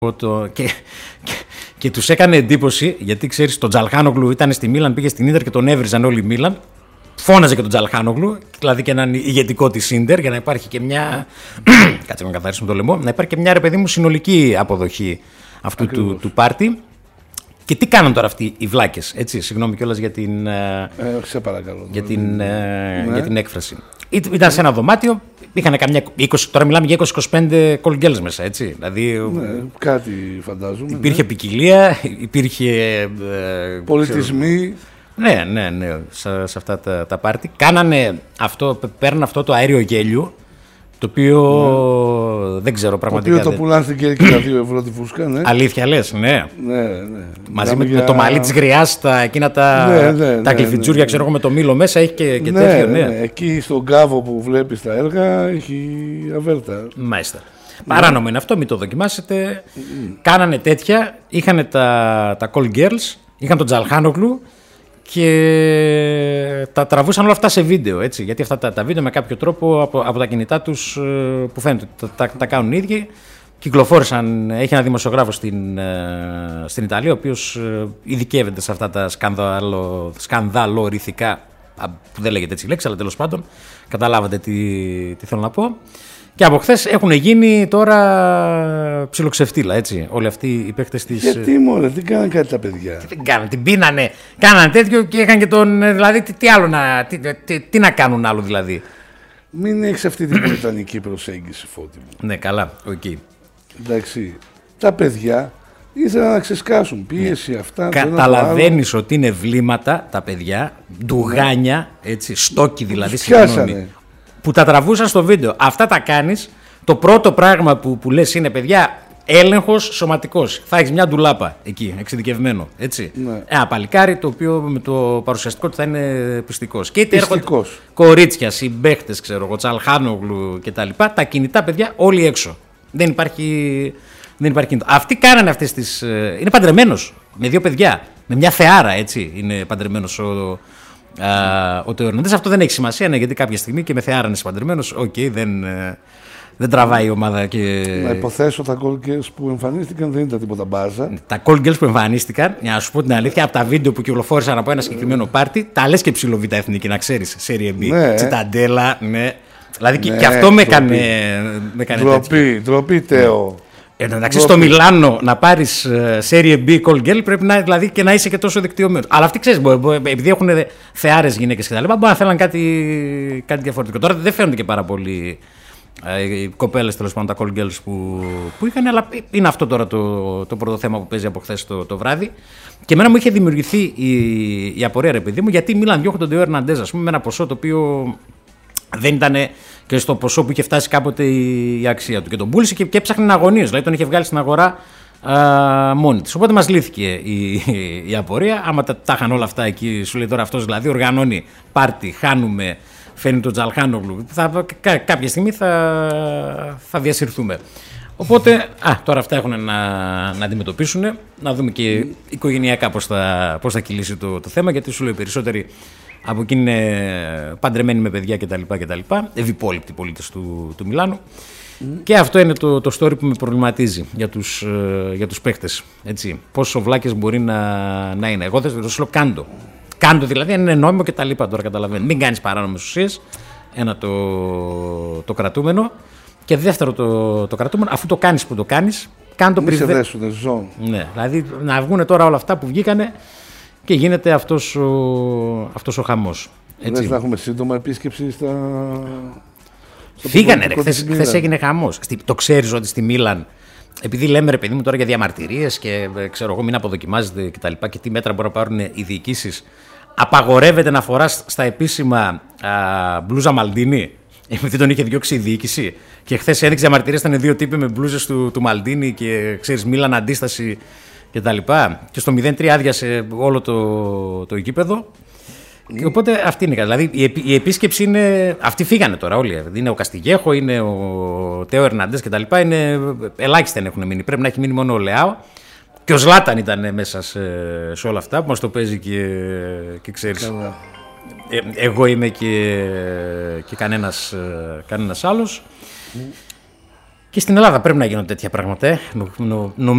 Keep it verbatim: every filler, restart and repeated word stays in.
Το, και, και, και τους έκανε εντύπωση, γιατί ξέρεις, τον Τζαλχάνογλου ήταν στη Μίλαν, πήγε στην Ίντερ και τον έβριζαν όλοι η Μίλαν. Φώναζε και τον Τζαλχάνογλου, δηλαδή και έναν ηγετικό της Ίντερ, για να υπάρχει και μια. Κάτσε να καθαρίσουμε το λαιμό, να υπάρχει και μια, ρε παιδί μου, συνολική αποδοχή αυτού του, του πάρτι. Και τι κάναν τώρα αυτοί οι βλάκες, έτσι, συγγνώμη κιόλας για την, ε, σε παρακαλώ, για την, ναι. για την έκφραση. Ήταν σε ένα δωμάτιο, είχαν καμιά είκοσι, τώρα μιλάμε για είκοσι με είκοσι πέντε call girls μέσα, έτσι. Δηλαδή, ναι, κάτι φαντάζομαι. Υπήρχε ναι. ποικιλία, υπήρχε. Ε, πολιτισμοί. Ναι, ναι, ναι, σε, σε αυτά τα, τα πάρτι. Κάνανε αυτό, παίρνουν αυτό το αέριο γέλιο, το οποίο ναι. δεν ξέρω πραγματικά. Το οποίο το πουλάνε στην Κέρκυρα δύο ευρώ τη φούσκα, ναι. Αλήθεια λες, ναι. ναι, ναι. Μαζί με, για... με το μαλλί της γριάς, τα, εκείνα τα, ναι, ναι, τα κλειφιτσούρια, ναι, ναι. ξέρω εγώ, με το μήλο μέσα, έχει και, και ναι, τέτοιο, ναι. ναι. Εκεί στον κάβο που βλέπεις τα έργα, έχει αβέρτα. Μάλιστα. Παράνομο είναι αυτό, μην το δοκιμάσετε. Mm. Κάνανε τέτοια, είχαν τα, τα call girls, είχαν τον Τζαλχάνογλου και τα τραβούσαν όλα αυτά σε βίντεο, έτσι, γιατί αυτά τα, τα βίντεο με κάποιο τρόπο από, από τα κινητά τους που φαίνεται τα, τα, τα κάνουν οι ίδιοι. Κυκλοφόρησαν, έχει ένα δημοσιογράφο στην, στην Ιταλία, ο οποίος ειδικεύεται σε αυτά τα σκανδαλο, σκανδαλορηθικά, που δεν λέγεται έτσι η λέξη, αλλά τέλος πάντων καταλάβατε τι, τι θέλω να πω. Και από χθες έχουν γίνει τώρα ψιλοξεφτύλα, έτσι, όλοι αυτοί οι παίκτες της... Γιατί μωρέ, τι κάνανε κάτι τα παιδιά. Τι δεν κάνανε, την πίνανε, κάνανε τέτοιο και είχαν και τον, δηλαδή τι, τι άλλο να, τι, τι, τι να κάνουν άλλο δηλαδή. Μην έχεις αυτή την βρετανική προσέγγιση, Φώτη μου. Ναι, καλά, οκ. Okay. Εντάξει, τα παιδιά ήθελαν να ξεσκάσουν, πίεση, ναι. αυτά. Καταλαβαίνεις ότι είναι βλήματα τα παιδιά, ντουγάνια, έτσι, στόκι δηλαδή, συγγνώμη, που τα τραβούσαν στο βίντεο. Αυτά τα κάνεις, το πρώτο πράγμα που, που λες είναι, παιδιά, έλεγχος σωματικός. Θα έχεις μια ντουλάπα εκεί, εξειδικευμένο, έτσι. Ναι. Ένα παλικάρι το οποίο με το παρουσιαστικό του θα είναι πιστικός. Και είτε έρχονται πιστικός. Κορίτσια, συμπαίχτες, ξέρω εγώ, Τσαλχάνογλου κτλ. Τα, τα κινητά παιδιά όλοι έξω. Δεν υπάρχει, δεν υπάρχει κινητό. Αυτοί κάνανε αυτές τις... Είναι παντρεμένος με δύο παιδιά, με μια θεάρα, έτσι, είναι παντρεμένος ο... Uh, ο Τέο Ερναντές. Αυτό δεν έχει σημασία, ναι, γιατί κάποια στιγμή και με θεάρα είναι παντρεμένος. Οκ, okay, δεν, δεν τραβάει η ομάδα. Και... Να υποθέσω τα call girls που εμφανίστηκαν δεν ήταν τίποτα μπάζα. Τα call girls που εμφανίστηκαν, για να σου πω την αλήθεια, από τα βίντεο που κυκλοφόρησαν από ένα συγκεκριμένο πάρτι, τα λες και ψιλοβ' εθνική, να ξέρεις. Serie B, ναι. Τσιταντέλα, ναι. Δηλαδή ναι, και αυτό με έκανε. Ντροπή, ντροπή, Τέο. Εν εντάξει, στο Μιλάνο να πάρεις Serie B call girl πρέπει να, δηλαδή, και να είσαι και τόσο δικτυωμένος. Αλλά αυτοί ξέρεις, επειδή έχουν θεάρες γυναίκες και τα λοιπά, μπορεί να θέλουν κάτι, κάτι διαφορετικό. Τώρα δεν φαίνονται και πάρα πολύ ε, οι κοπέλες, τέλος πάντων, τα call girls που, που είχαν, αλλά είναι αυτό τώρα το, το πρώτο θέμα που παίζει από χθες το, το βράδυ. Και εμένα μου είχε δημιουργηθεί η, η απορία, ρε παιδί μου, γιατί μίλαν διώχνουν τον Τέο Ερναντές, ας πούμε, με ένα ποσό το οποίο δεν ήταν και στο ποσό που είχε φτάσει κάποτε η, η αξία του. Και τον πούλησε και, και έψαχνε αγωνίως. Δηλαδή τον είχε βγάλει στην αγορά α, μόνη της. Οπότε μας λύθηκε η, η, η απορία. Άμα τα, τα είχαν όλα αυτά εκεί, σου λέει τώρα αυτός δηλαδή οργανώνει πάρτι, χάνουμε, φέρνει τον Τζαλχάνογλου. Θα, κά, κάποια στιγμή θα, θα διασυρθούμε. Οπότε α, τώρα αυτά έχουν να, να αντιμετωπίσουν. Να δούμε και οικογενειακά πώς θα, πώς θα κυλήσει το, το θέμα. Γιατί σου λέει περισσότεροι από εκεί είναι παντρεμένοι με παιδιά κτλ. κτλ. Ευυπόλοιπτοι πολίτες του, του Μιλάνου. Mm. Και αυτό είναι το, το story που με προβληματίζει για τους, για τους παίχτες. Έτσι. Πόσο βλάκες μπορεί να, να είναι. Εγώ δεν σου λέω κάντο. Κάντο δηλαδή, αν είναι νόμιμο κτλ. Τώρα καταλαβαίνω. Μην κάνεις παράνομες ουσίες. Ένα το, το κρατούμενο. Και δεύτερο το, το κρατούμενο, αφού το κάνεις που το κάνεις, κάντο πριν. Δε... ζώνη. Ναι, δηλαδή να βγουν τώρα όλα αυτά που βγήκανε. Και γίνεται αυτός ο, αυτός ο χαμός. Δεν θα έχουμε σύντομα επίσκεψη στα... Φύγανε ρε, χθες, χθες έγινε χαμός. Το ξέρεις ότι στη Μίλαν, επειδή λέμε ρε παιδί μου τώρα για διαμαρτυρίες και ξέρω εγώ μην αποδοκιμάζεται και τα λοιπά και τι μέτρα μπορούν να πάρουν οι διοικήσεις, απαγορεύεται να φοράς στα επίσημα α, μπλούζα Μαλντίνι, επειδή τον είχε διώξει η διοίκηση. Και χθες έδειξε διαμαρτυρίες, ήταν δύο τύποι με μπλούζες του, του Μαλντίνι και ξέρεις Μίλαν αντίσταση και τα λοιπά. Και στο μηδέν τρία άδειασε όλο το, το γήπεδο. Mm. Και οπότε αυτή είναι. Δηλαδή η, η επίσκεψη είναι. Αυτοί φύγανε τώρα όλοι. Είναι ο Καστιγέχο, είναι ο Τέο Ερναντές και τα λοιπά. Είναι, ελάχιστοι δεν έχουν μείνει. Πρέπει να έχει μείνει μόνο ο Λεάο. Και ο Ζλάταν ήταν μέσα σε, σε όλα αυτά που μας το παίζει και, και ξέρεις. Ε, εγώ είμαι και, και κανένας, κανένας άλλος. Mm. Και στην Ελλάδα πρέπει να γίνονται τέτοια πράγματα. Ε. Νο, νο,